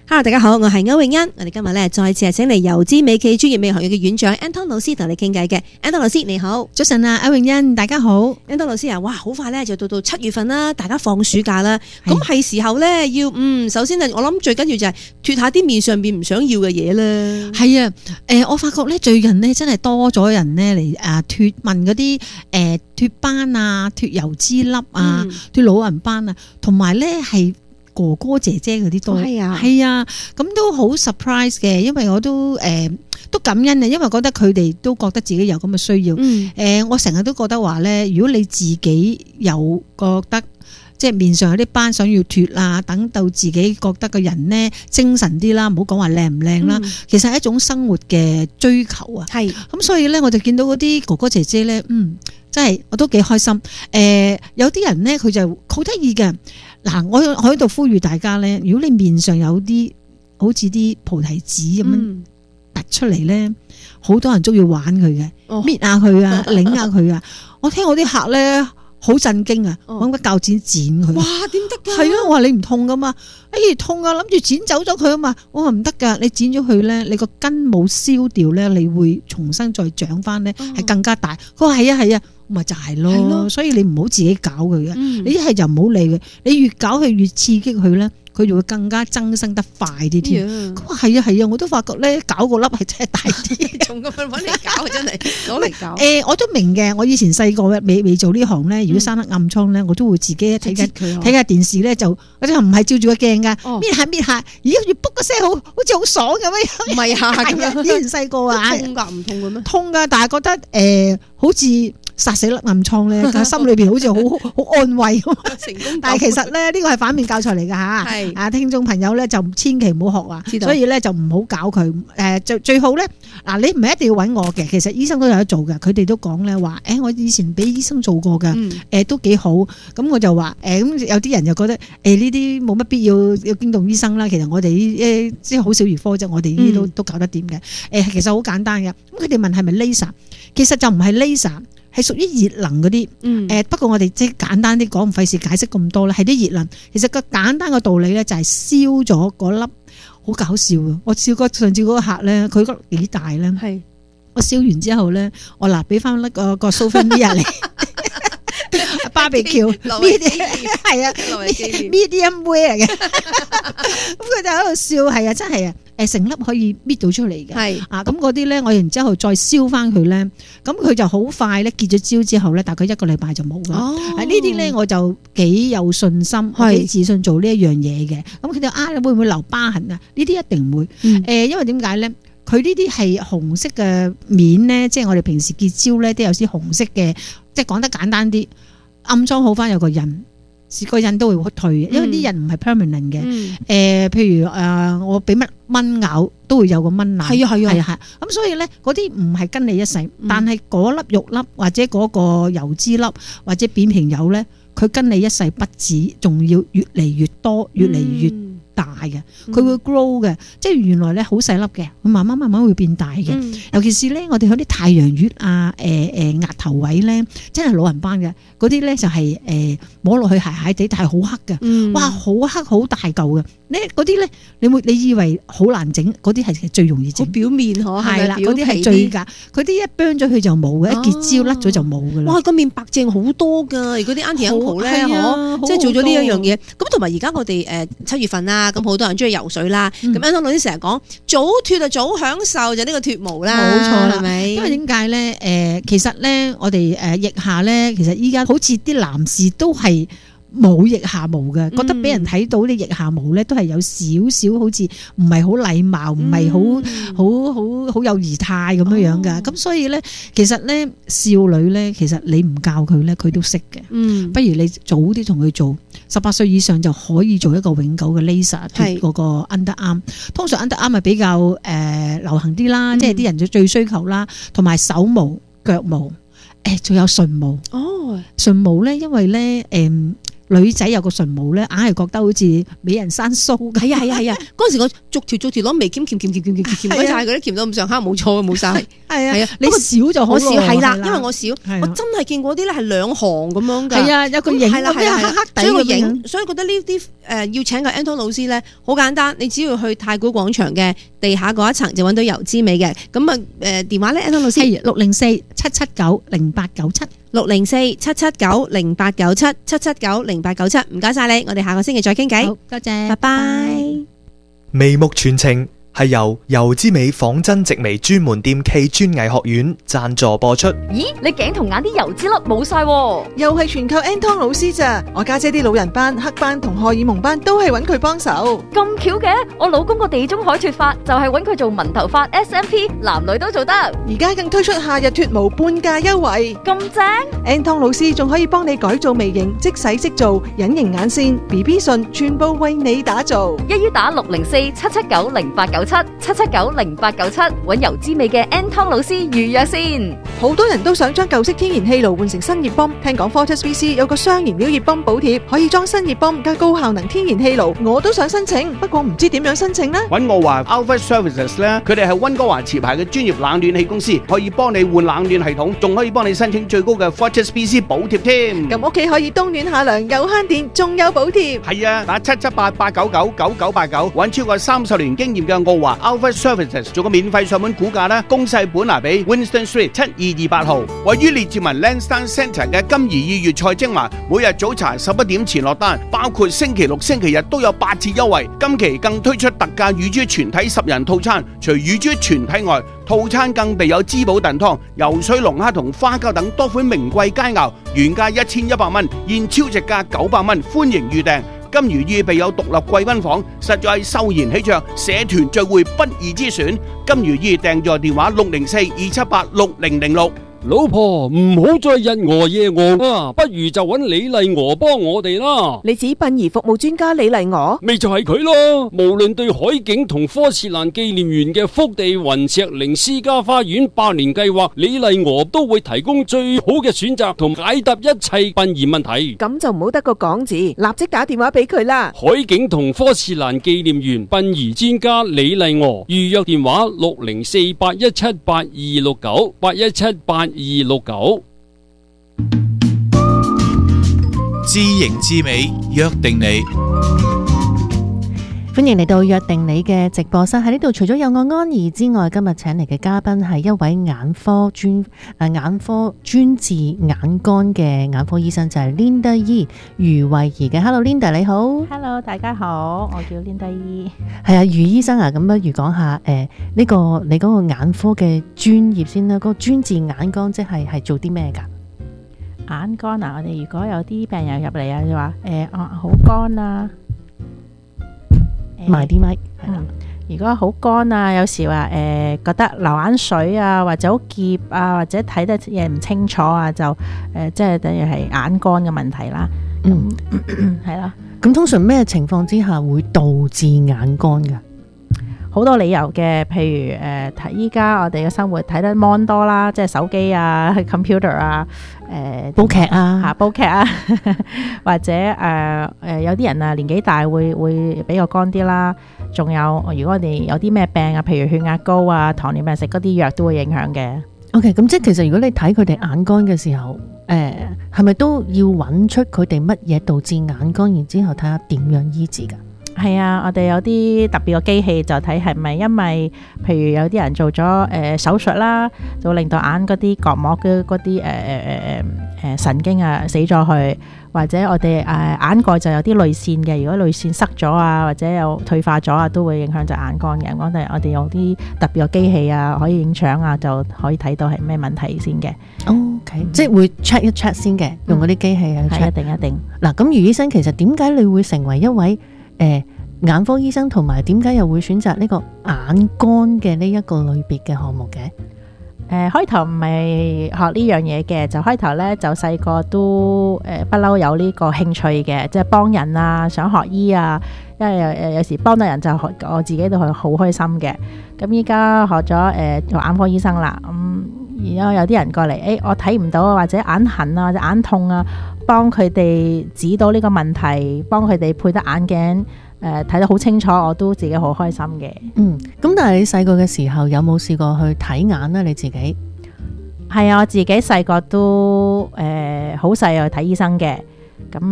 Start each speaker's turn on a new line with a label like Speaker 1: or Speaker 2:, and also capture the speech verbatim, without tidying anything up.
Speaker 1: Hello， 大家好，我係歐永欣。我哋今日咧再次係請嚟油脂美企專業美容學院嘅院長 Anton 老師同你傾偈嘅。Anton 老師你好，
Speaker 2: 早晨啊，歐永欣，大家好。
Speaker 1: Anton 老師啊，哇，好快咧就到到七月份啦，大家放暑假啦，咁係時候咧要嗯，首先啊，我諗最緊要就係脫下啲面上邊唔想要嘅嘢啦。
Speaker 2: 係啊，誒、呃，我發覺咧最近咧真係多咗人咧嚟啊脫問嗰啲誒脫斑啊、脫油脂粒啊、脫、嗯、老人斑啊，同埋咧係。哥哥姐姐嗰啲多係啊，係啊，咁都好 surprise 嘅，因為我都誒、呃、都感恩啊，因為覺得佢哋都覺得自己有咁嘅需要。誒、嗯呃，我成日都覺得話咧，如果你自己有覺得即係面上有啲斑想要脫啊，等到自己覺得個人咧精神啲啦，唔好講話靚唔靚啦，其實係一種生活嘅追求啊。係咁，所以咧我就見到嗰啲哥哥姐姐咧，嗯，真係我都幾開心。誒、呃，有啲人咧佢就好得意嘅。嗱，我我喺度呼籲大家咧，如果你面上有啲好似啲菩提子咁樣突出嚟咧，好、嗯、多人中意玩佢嘅，搣下佢啊，擰下佢啊。我聽我啲客咧好震驚啊，揾個鉸剪剪佢。哇，點得噶？係啊，我話你唔痛噶嘛？哎，痛啊，諗住剪走咗佢啊嘛。我話唔得噶，你剪咗佢咧，你個根冇燒掉咧，你會重新再長翻咧，係更加大。佢話係啊係啊。咪就係咯，所以你唔好自己搞佢嘅、嗯，你一係就唔好理佢，你越搞佢越刺激佢咧，佢就會更加增生得快啲添。佢話係啊係啊，我都發覺咧搞個粒係真係大啲，仲咁樣揾你搞真係攞嚟搞。誒、呃，我都明嘅，我以前細個未未做呢行咧，如果生得暗瘡咧，我都會自己睇緊睇下電視咧，就我就唔係照住個鏡噶，搣下搣下，咦越卜個聲好好似好爽咁樣。唔係啊，以前細個啊，
Speaker 1: 痛噶唔痛嘅咩？
Speaker 2: 痛噶，但係覺得誒、呃、好似。殺死粒暗瘡咧，但係心裏邊好似好好安慰咁。成功，但係其實咧呢個係反面教材嚟㗎吓。係啊，聽眾朋友咧就千祈唔好學啊。所以咧就唔好搞佢。誒，最最好咧嗱，你唔係一定要揾我嘅，其實醫生都有得做嘅。佢哋都講咧話，誒我以前俾醫生做過㗎，誒、嗯、都幾好。咁我就話誒咁有啲人就覺得誒呢啲冇乜必要要驚動醫生啦。其實我哋誒即係好小兒科啫，我哋呢啲都都搞得掂嘅。誒其實好簡單嘅。咁佢哋問係咪 laser？ 其實就唔係 laser。係屬於熱能嗰啲，誒、嗯，不過我哋即係簡單啲講，唔費事解釋咁多啦。係啲熱能，其實個簡單嘅道理咧就係燒咗嗰粒，好搞笑啊！我試過上次嗰個客咧，佢嗰粒幾大咧，係我燒完之後咧，我嗱俾翻粒個個 souvenir 嚟，barbecue，係啊 ，medium rare 嘅，咁佢就喺度笑，係啊，真係啊。誒成粒可以搣到出嚟嘅，係啊，咁嗰啲咧，我然之後再燒翻佢咧，咁佢就好快咧結咗焦之後咧，大概一個禮拜就冇㗎。哦，呢啲咧我就幾有信心，幾自信做呢一樣嘢嘅。咁佢哋啊，會唔會留疤痕啊？呢啲一定唔會。誒、嗯呃，因為點解咧？佢呢啲係紅色嘅面咧，即係我哋平時結焦咧都有啲紅色嘅，即係講得簡單啲，暗瘡好翻有個印。個印都會退嘅，因為啲印唔係 permanent 嘅。誒、嗯呃，譬如誒、呃，我俾乜蚊咬都會有個蚊爛。係啊係啊係啊，咁所以咧，嗰啲唔係跟你一世，嗯、但係嗰粒肉粒或者嗰個油脂粒或者扁平疣咧，佢跟你一世不止，仲要越嚟越多，越嚟越大嘅，佢會 grow 嘅，即係原來咧好細粒嘅，佢慢慢慢慢會變大嘅、嗯。尤其是咧，我哋嗰啲太陽穴啊，誒誒額頭位咧，真係老人斑嘅，嗰啲咧就係、是、誒、呃、摸落去鞋鞋地，但係好黑嘅、嗯，哇，好黑好大嚿嘅。呢嗰啲咧，你會你以為好難整，嗰啲係最容易整。表面嗬，係啦，嗰啲係最㗎。佢啲一 burn 咗佢就冇嘅、啊，一結焦甩咗就冇㗎啦。哇，個面白淨好多㗎，如果啲 auntie uncle 咧，嗬，即係做咗呢一樣嘢。咁同埋而家我哋誒七月份啊，咁好多人中意游水啦。咁 Anton 老師成日講早脫就早享受就呢個脫毛啦，冇錯啦，係咪？因為點解咧？誒、呃，其實咧，我哋誒腋下咧，其實依家好似啲男士都係。冇腋下毛嘅，覺得俾人睇到啲腋下毛咧，都係有少少好似唔係好禮貌，唔係好好好好有儀態咁樣樣噶。咁、哦、所以咧，其實咧少女咧，其實你唔教佢咧，佢都識嘅。嗯，不如你早啲同佢做，十八歲以上就可以做一個永久嘅 laser 脫嗰個 underarm。通常 underarm 係比較誒、呃、流行啲啦，嗯、即係啲人就最需求啦，同埋手毛、腳毛，誒仲有唇毛。哦，唇毛咧，因為咧誒。呃女仔有個唇毛咧，硬係覺得好似美人生鬚。
Speaker 1: 係啊係啊係啊！嗰陣時我逐條逐條攞眉鉗鉗鉗鉗鉗鉗鉗鉗晒佢啲鉗到咁上下，冇錯冇晒。係啊係啊，你少就好。我少係啦，因為我少，我真係見過啲咧係兩行咁樣㗎。係啊，有個影係啦係啦，黑黑底個影，所以覺得呢啲誒要請個 Anton 老師咧好簡單，你只要去太古廣場嘅地下嗰一層就揾到油之美嘅。咁啊誒電話咧 Anton 老師
Speaker 2: 六零四七七九零八九七。
Speaker 1: 六零四七七九零八九七七七九零八九七，唔該晒你，我哋下個星期再傾偈。
Speaker 2: 好，多謝，
Speaker 1: 拜拜。
Speaker 3: 眉目傳情係由油之美仿真植眉專門店暨專藝學院贊助播出。
Speaker 4: 咦，你頸同眼啲油脂粒冇晒，
Speaker 5: 又係全靠 Anton 老師咋？我家姐啲老人斑、黑斑同荷爾蒙斑都係揾佢幫手。
Speaker 4: 咁巧嘅，我老公個地中海脫髮就係揾佢做紋頭髮 S M P， 男女都做得。
Speaker 5: 而家更推出夏日脫毛半價優惠，
Speaker 4: 咁正
Speaker 5: ！Anton 老師仲可以幫你改造眉形，即洗即做，隱形眼線、B B 唇，全部為你打造。
Speaker 4: 一於打六零四七七九零八九七七七九零八九七，揾油之美嘅 Anton 老師預約先。
Speaker 5: 好多人都想將舊式天然氣爐換成新熱泵，聽講 Fortis V C 有個雙燃料熱泵補貼，可以裝新熱泵加高效能天然氣爐，我都想申請，不過唔知點樣申請呢？
Speaker 6: 揾我話 Alpha Services 咧，佢哋係溫哥華持牌嘅專業冷暖氣公司，可以幫你換冷暖系統，仲可以幫你申請最高嘅 Fortis V C 補貼添。
Speaker 5: 咁屋企可以冬暖夏涼，又慳電，仲有補貼。
Speaker 6: 係啊，打七七八八九九九九八九，揾超過三十年經驗嘅我話 Alpha Services 做個免費上門估價啦，攻勢本拿比 Winston Street 七二二八號，位於列治文 Lansdowne Centre 嘅金怡意粵菜精華，每日早茶十一點前落單，包括星期六、星期日都有八折優惠。今期更推出特價乳豬全體十人套餐，除乳豬全體外，套餐更備有滋補燉湯、游水龍蝦同花膠等多款名貴佳肴，原價一千一百蚊，現超值價九百蚊，歡迎預訂。金如意備有獨立貴賓房，實在係秀賢喜鵲，社團聚會不二之選。金如意訂座電話六零四二七八六零零六。
Speaker 7: 老婆唔好再日餓夜餓啊，不如就揾李麗娥幫我哋啦。
Speaker 5: 你指殯儀服務專家李麗娥？
Speaker 7: 咪就係佢咯。無論對海景同科士蘭紀念園嘅福地雲石靈私家花園百年計劃，李麗娥都會提供最好嘅選擇同解答一切殯儀問題。
Speaker 5: 咁就唔好得個講字，立即打電話俾佢啦。
Speaker 7: 海景同科士蘭紀念園殯儀專家李麗娥，預約電話六零四八一七八二六九八一七八。二六九，
Speaker 8: 知形知美，約定你。
Speaker 9: 歡迎嚟到約定你嘅直播室，喺呢度除咗有我安怡之外，今日請嚟嘅嘉賓係一位眼科專誒眼科專治眼乾嘅眼科醫生，就係 Linda Yee 余慧儀嘅。Hello Linda 你好。
Speaker 10: Hello 大家好，我叫 Linda Yee。
Speaker 9: 係啊，余醫生啊，咁不如講下誒呢、呃這個你嗰個眼科嘅專業先啦。嗰、那個專治眼乾即係係做啲咩噶？
Speaker 10: 眼乾啊，我哋如果有啲病人入嚟啊，就話誒啊好乾啊。
Speaker 9: 埋啲咪，
Speaker 10: 嗯，如果好乾啊，有時話誒、呃、覺得流眼水啊，或者好澀啊，或者睇得嘢唔清楚啊，就誒、呃、即係等於係眼乾嘅問題啦。
Speaker 9: 嗯，
Speaker 10: 係啦。
Speaker 9: 咁通常咩情況之下會導致眼乾㗎？
Speaker 10: 好多理由嘅，譬如誒睇依家我哋嘅生活睇得 mon 多啦，即係手機啊、computer 啊、誒、呃、
Speaker 9: 煲劇啊、
Speaker 10: 嚇煲劇啊，或者誒誒、呃、有啲人啊年紀大會會比較乾啲啦。仲有如果我哋有啲咩病啊，譬如血壓高啊、糖尿病食嗰啲藥都會影響嘅。
Speaker 9: OK， 咁即係其實如果你睇佢哋眼乾嘅時候，誒係咪都要揾出佢哋乜嘢導致眼乾，然之後睇下點樣醫治㗎？
Speaker 10: 係啊，我哋有啲特別嘅機器就睇係咪因為，譬如有啲人做咗誒、呃、手術啦，就會令到眼嗰啲角膜嘅嗰啲誒誒誒誒誒神經啊死咗去，或者我哋誒、呃、眼蓋就有啲淚腺嘅，如果淚腺塞咗啊，或者有退化咗啊，都會影響隻眼乾嘅。我哋我哋有啲特別嘅機器啊，可以影相啊，就可以睇到係咩問題先嘅。
Speaker 9: OK，嗯、即係會 check 一 check 先嘅，用嗰啲機器去 check。
Speaker 10: 係一定一定。嗱，
Speaker 9: 咁余醫生其實點解你會成為一位誒、呃、眼科醫生，同埋點解又會選擇呢個眼乾嘅呢一個類別嘅項目嘅？
Speaker 10: 誒開頭唔係學呢樣嘢嘅，就開頭咧就細個都誒不嬲有呢個興趣嘅，即係幫人啊，想學醫啊，因為有有時幫到人就學我自己都係好開心嘅。咁依家學咗誒、呃、做眼科醫生啦，咁而家有啲人過嚟，誒、欸、我睇唔到啊，或者眼痕啊，或者眼痛啊。 幫佢哋指到呢個問題，幫佢哋配得眼鏡，誒睇得好清楚，我都自己好開心嘅。
Speaker 9: 嗯，咁但係你細個嘅時候有冇試過去睇眼咧？你自己？
Speaker 10: 係啊，我自己細個都誒好細去睇醫生嘅，咁